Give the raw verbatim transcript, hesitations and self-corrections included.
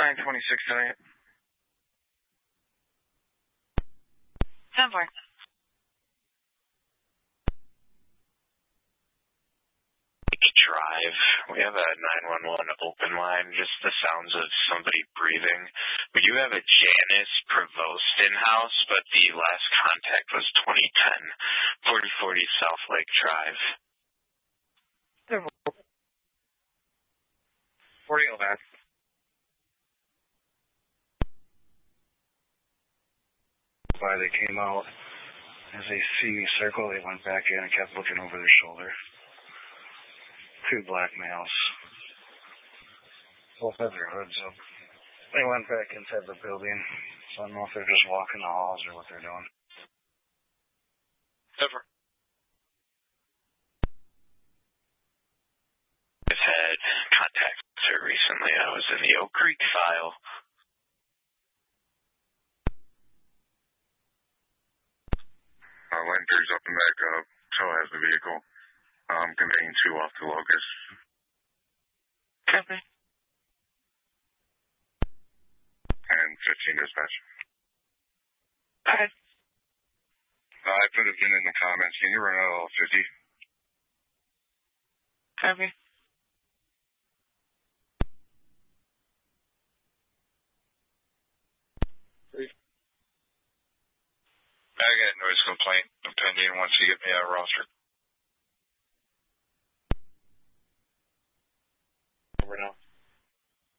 nine twenty-six tonight. ten four. Drive. We have a nine one one open line, just the sounds of somebody breathing. We do have a Janice Provost in-house, but the last contact was twenty ten, forty forty South Lake Drive. forty oh back. Why they came out, as they see me circle, they went back in and kept looking over their shoulder. Two black males. Both have their hoods up. They went back inside the building, so I don't know if they're just walking the halls or what they're doing. Over. I've had contact with her recently. I was in the Oak Creek file. Uh, line three's up and back up. So has the vehicle. Um, conveying two off to Locust. Copy. And fifteen dispatch. Okay. Uh, I put a V I N in the comments. Can you run out all fifty? Copy. I got a noise complaint pending once you get me a roster. Over now.